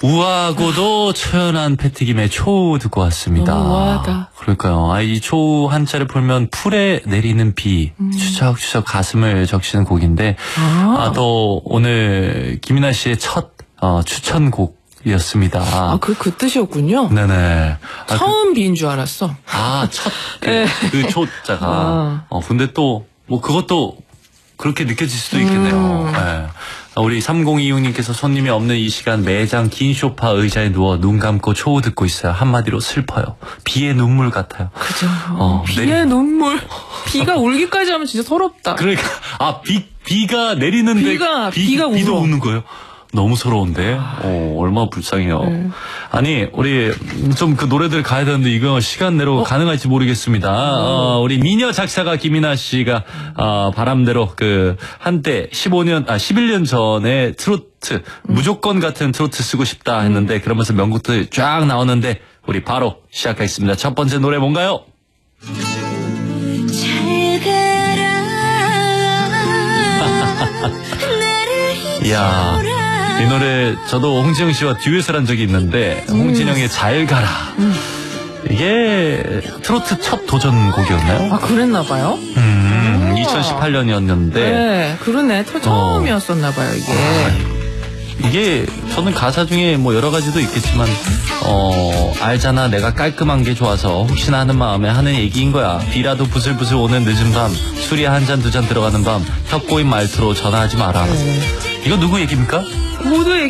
우아하고도 처연한 패티김의 초우 듣고 왔습니다. 너무 우아하다. 그러니까요. 이 초우 한자를 풀면 풀에 내리는 비, 추적추적 가슴을 적시는 곡인데, 또 오늘 김이나 씨의 첫 추천곡이었습니다. 그 뜻이었군요. 네네. 처음 비인 줄 알았어. 첫, 그 초자가. 근데 또, 그것도 그렇게 느껴질 수도 있겠네요. 네. 우리 3026님께서 손님이 없는 이 시간 매장 긴 소파 의자에 누워 눈 감고 초우 듣고 있어요. 한마디로 슬퍼요. 비의 눈물 같아요. 그죠. 비의 눈물. 비가 울기까지 하면 진짜 서럽다. 그러니까 비가 내리는데 비도 우는 거예요. 너무 서러운데. 얼마나 불쌍해요. 아니 우리 좀 그 노래들 가야 되는데 이거 시간 내로 가능할지 모르겠습니다. 우리 미녀 작사가 김이나 씨가 바람대로 그 한때 11년 전에 트로트 무조건 같은 트로트 쓰고 싶다 했는데 그러면서 명곡들 쫙 나오는데 우리 바로 시작하겠습니다. 첫 번째 노래 뭔가요? 이야, 이 노래 저도 홍진영 씨와 듀엣을 한 적이 있는데 홍진영의 잘 가라. 이게 트로트 첫 도전곡이었나요? 그랬나 봐요. 2018년이었는데. 네, 그러네. 처음이었었나 봐요, 이게. 이게 저는 가사 중에 여러 가지도 있겠지만 알잖아 내가 깔끔한 게 좋아서 혹시나 하는 마음에 하는 얘기인 거야. 비라도 부슬부슬 오는 늦은 밤 술이 한 잔 두 잔 들어가는 밤 턱 꼬인 말투로 전화하지 마라. 이거 누구 얘기입니까? 모두